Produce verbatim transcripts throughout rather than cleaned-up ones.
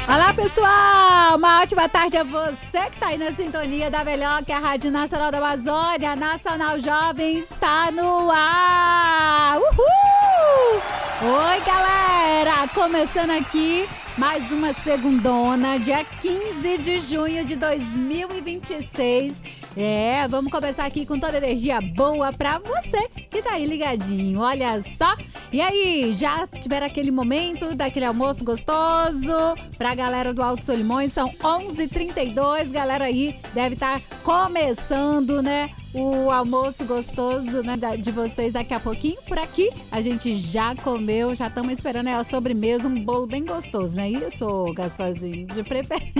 Olá, pessoal! Uma ótima tarde a você que está aí na sintonia da melhor, que é a Rádio Nacional da Amazônia. Nacional Jovem está no ar! Uhul! Oi, galera! Começando aqui mais uma segundona, dia quinze de junho de dois mil e vinte e seis. É, vamos começar aqui com toda energia boa pra você que tá aí ligadinho. Olha só. E aí, já tiveram aquele momento daquele almoço gostoso? Pra galera do Alto Solimões, são onze e trinta e dois. Galera aí deve estar começando, né? O almoço gostoso, né, de vocês daqui a pouquinho. Por aqui, a gente já comeu, já estamos esperando é a sobremesa, um bolo bem gostoso, não é isso, Gasparzinho? De preferência.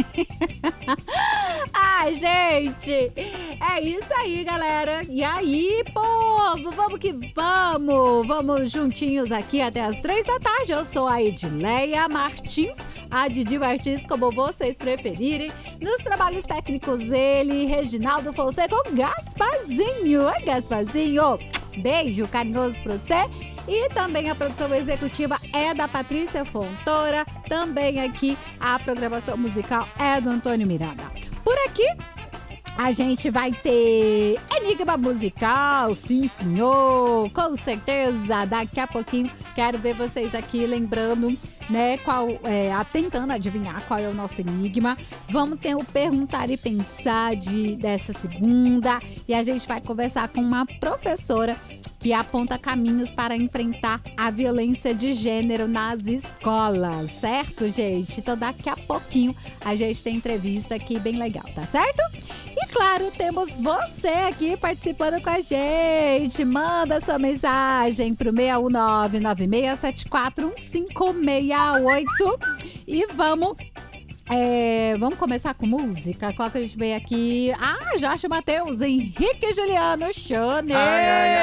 Ai, gente, é isso aí, galera. E aí, povo, vamos que vamos. Vamos juntinhos aqui até as três da tarde. Eu sou a Edileia Martins, a Didi Martins, como vocês preferirem. Nos trabalhos técnicos, ele, Reginaldo Fonseca, o Gasparzinho. Oi, Gasparzinho. Beijo carinhoso pra você. E também a produção executiva é da Patrícia Fontoura. Também aqui a programação musical é do Antônio Miranda. Por aqui, a gente vai ter Enigma Musical, sim senhor, com certeza, daqui a pouquinho quero ver vocês aqui lembrando, né, qual, é, tentando adivinhar qual é o nosso enigma. Vamos ter o Perguntar e Pensar de, dessa segunda e a gente vai conversar com uma professora que aponta caminhos para enfrentar a violência de gênero nas escolas, certo, gente? Então daqui a pouquinho a gente tem entrevista aqui bem legal, tá certo? E claro, temos você aqui participando com a gente. Manda sua mensagem pro seis um nove, nove seis sete quatro, um cinco seis oito e vamos... É, vamos começar com música? Qual que a gente veio aqui? Ah, Jorge Mateus, Henrique e Juliano, Chone.